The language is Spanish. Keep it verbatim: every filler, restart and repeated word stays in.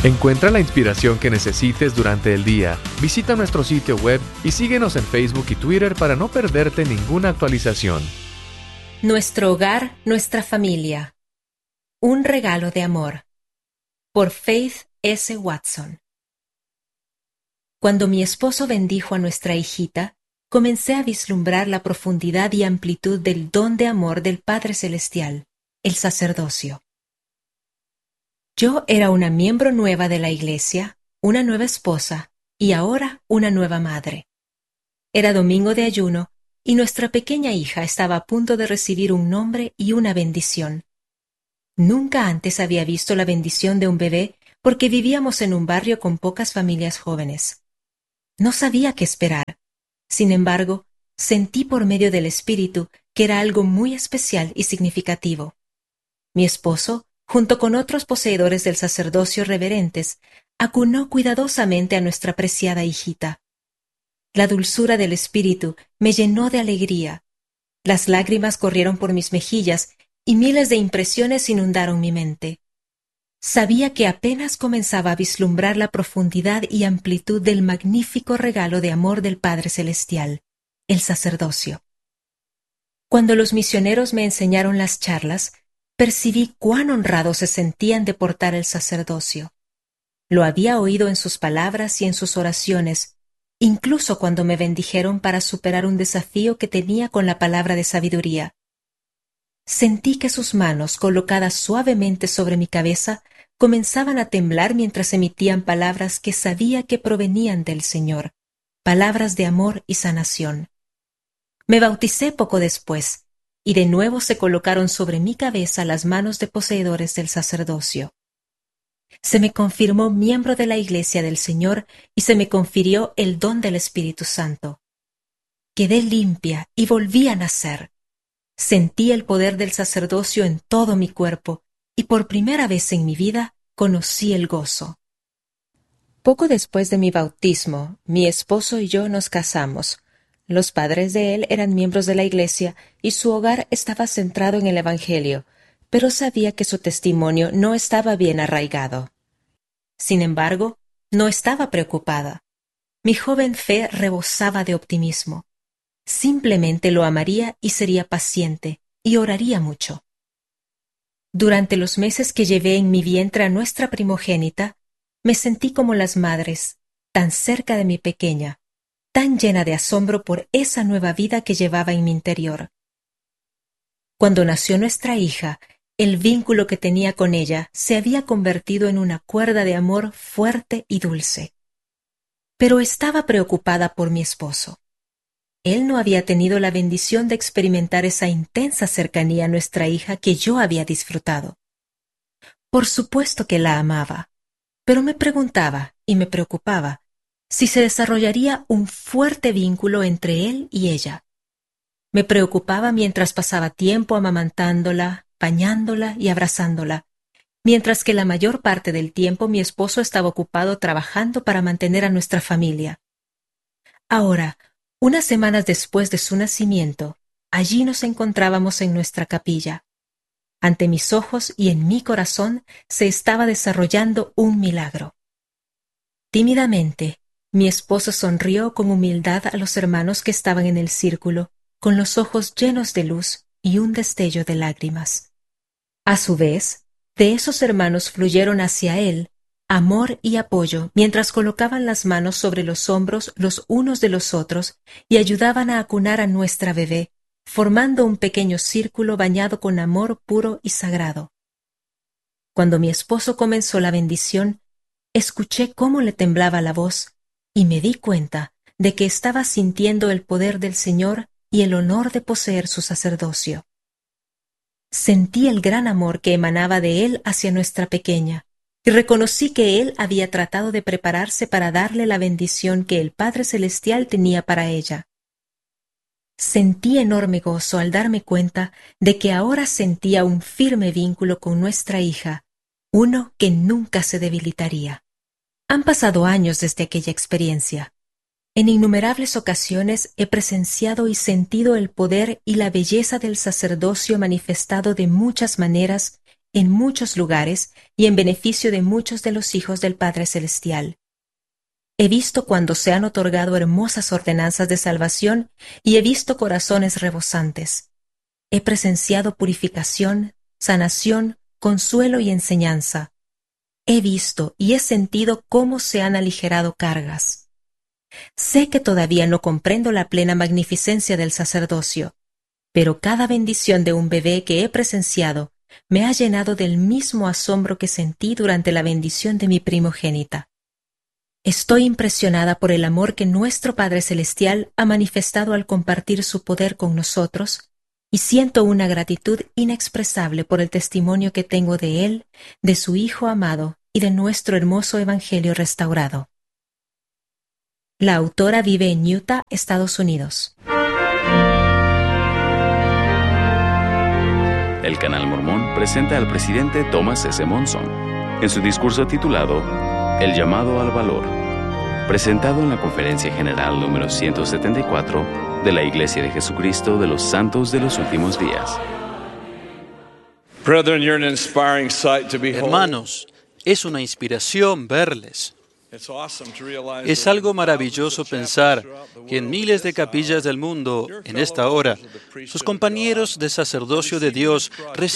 Encuentra la inspiración que necesites durante el día. Visita nuestro sitio web y síguenos en Facebook y Twitter para no perderte ninguna actualización. Nuestro hogar, nuestra familia. Un regalo de amor. Por Faith S. Watson. Cuando mi esposo bendijo a nuestra hijita, comencé a vislumbrar la profundidad y amplitud del don de amor del Padre Celestial, el sacerdocio. Yo era una miembro nueva de la iglesia, una nueva esposa y ahora una nueva madre. Era domingo de ayuno y nuestra pequeña hija estaba a punto de recibir un nombre y una bendición. Nunca antes había visto la bendición de un bebé porque vivíamos en un barrio con pocas familias jóvenes. No sabía qué esperar. Sin embargo, sentí por medio del Espíritu que era algo muy especial y significativo. Mi esposo, junto con otros poseedores del sacerdocio reverentes, acunó cuidadosamente a nuestra preciada hijita. La dulzura del Espíritu me llenó de alegría. Las lágrimas corrieron por mis mejillas y miles de impresiones inundaron mi mente. Sabía que apenas comenzaba a vislumbrar la profundidad y amplitud del magnífico regalo de amor del Padre Celestial, el sacerdocio. Cuando los misioneros me enseñaron las charlas, percibí cuán honrados se sentían de portar el sacerdocio. Lo había oído en sus palabras y en sus oraciones, incluso cuando me bendijeron para superar un desafío que tenía con la palabra de sabiduría. Sentí que sus manos, colocadas suavemente sobre mi cabeza, comenzaban a temblar mientras emitían palabras que sabía que provenían del Señor, palabras de amor y sanación. Me bauticé poco después, y de nuevo se colocaron sobre mi cabeza las manos de poseedores del sacerdocio. Se me confirmó miembro de la Iglesia del Señor y se me confirió el don del Espíritu Santo. Quedé limpia y volví a nacer. Sentí el poder del sacerdocio en todo mi cuerpo y por primera vez en mi vida conocí el gozo. Poco después de mi bautismo, mi esposo y yo nos casamos. Los padres de él eran miembros de la Iglesia y su hogar estaba centrado en el Evangelio, pero sabía que su testimonio no estaba bien arraigado. Sin embargo, no estaba preocupada. Mi joven fe rebosaba de optimismo. Simplemente lo amaría y sería paciente, y oraría mucho. Durante los meses que llevé en mi vientre a nuestra primogénita, me sentí como las madres, tan cerca de mi pequeña, tan llena de asombro por esa nueva vida que llevaba en mi interior. Cuando nació nuestra hija, el vínculo que tenía con ella se había convertido en una cuerda de amor fuerte y dulce. Pero estaba preocupada por mi esposo. Él no había tenido la bendición de experimentar esa intensa cercanía a nuestra hija que yo había disfrutado. Por supuesto que la amaba, pero me preguntaba y me preocupaba si se desarrollaría un fuerte vínculo entre él y ella. Me preocupaba mientras pasaba tiempo amamantándola, bañándola y abrazándola, mientras que la mayor parte del tiempo mi esposo estaba ocupado trabajando para mantener a nuestra familia. Ahora, unas semanas después de su nacimiento, allí nos encontrábamos en nuestra capilla. Ante mis ojos y en mi corazón se estaba desarrollando un milagro. Tímidamente, mi esposo sonrió con humildad a los hermanos que estaban en el círculo, con los ojos llenos de luz y un destello de lágrimas. A su vez, de esos hermanos fluyeron hacia él amor y apoyo mientras colocaban las manos sobre los hombros los unos de los otros y ayudaban a acunar a nuestra bebé, formando un pequeño círculo bañado con amor puro y sagrado. Cuando mi esposo comenzó la bendición, escuché cómo le temblaba la voz y me di cuenta de que estaba sintiendo el poder del Señor y el honor de poseer su sacerdocio. Sentí el gran amor que emanaba de él hacia nuestra pequeña, y reconocí que él había tratado de prepararse para darle la bendición que el Padre Celestial tenía para ella. Sentí enorme gozo al darme cuenta de que ahora sentía un firme vínculo con nuestra hija, uno que nunca se debilitaría. Han pasado años desde aquella experiencia. En innumerables ocasiones he presenciado y sentido el poder y la belleza del sacerdocio manifestado de muchas maneras en muchos lugares y en beneficio de muchos de los hijos del Padre Celestial. He visto cuando se han otorgado hermosas ordenanzas de salvación y he visto corazones rebosantes. He presenciado purificación, sanación, consuelo y enseñanza. He visto y he sentido cómo se han aligerado cargas. Sé que todavía no comprendo la plena magnificencia del sacerdocio, pero cada bendición de un bebé que he presenciado me ha llenado del mismo asombro que sentí durante la bendición de mi primogénita. Estoy impresionada por el amor que nuestro Padre Celestial ha manifestado al compartir su poder con nosotros y siento una gratitud inexpresable por el testimonio que tengo de Él, de su Hijo amado y de nuestro hermoso Evangelio restaurado. La autora vive en Utah, Estados Unidos. El Canal Mormón presenta al presidente Thomas S. Monson en su discurso titulado El llamado al valor, presentado en la Conferencia General número ciento setenta y cuatro de la Iglesia de Jesucristo de los Santos de los Últimos Días. Hermanos, es una inspiración verles. Es algo maravilloso pensar que en miles de capillas del mundo, en esta hora, sus compañeros de sacerdocio de Dios reciben